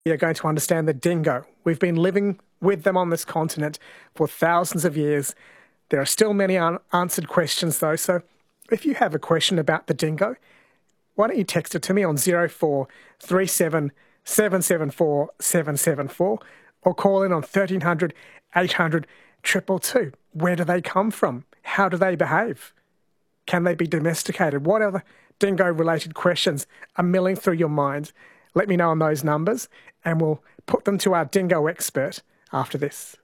You're going to understand the dingo. We've been living with them on this continent for thousands of years. There are still many unanswered questions though, so if you have a question about the dingo, why don't you text it to me on 0437 774 774 or call in on 1300 800 222. Where do they come from? How do they behave? Can they be domesticated? What other dingo-related questions are milling through your mind? Let me know on those numbers and we'll put them to our dingo expert after this.